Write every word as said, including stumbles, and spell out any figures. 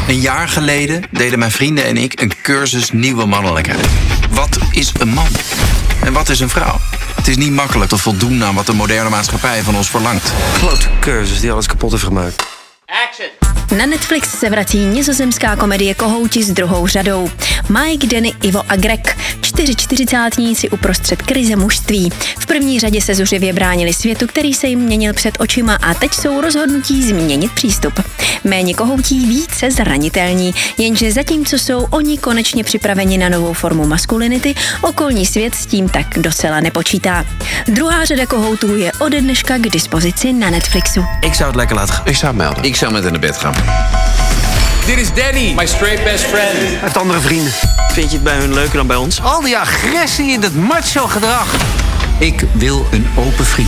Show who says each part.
Speaker 1: Een jaar geleden deden mijn vrienden en ik een cursus nieuwe mannelijkheid. Wat is een man? En wat is een vrouw? Het is niet makkelijk te voldoen aan wat de moderne maatschappij van ons verlangt.
Speaker 2: Klote cursus die alles kapot heeft gemaakt.
Speaker 3: Action!
Speaker 4: Na Netflix se vrací nizozemská komedie Kohouti s druhou řadou. Mike, Danny, Ivo a Greg, čtyři čtyřicátníci uprostřed krize mužství. V první řadě se zuřivě bránili světu, který se jim měnil před očima a teď jsou rozhodnutí změnit přístup. Méně kohoutí, více zranitelní, jenže zatímco jsou oni konečně připraveni na novou formu maskulinity, okolní svět s tím tak docela nepočítá. Druhá řada Kohoutů je ode dneška k dispozici na Netflixu.
Speaker 2: Ik zou het lekker laten gaan.
Speaker 5: Ik zou het melden.
Speaker 6: Ik zou met haar naar bed gaan.
Speaker 3: Dit is Danny, my straight best friend.
Speaker 2: Hij heeft andere vrienden. Vind je het bij hun leuker dan bij ons?
Speaker 5: Al die agressie in dat macho gedrag. Ik wil een open vriend.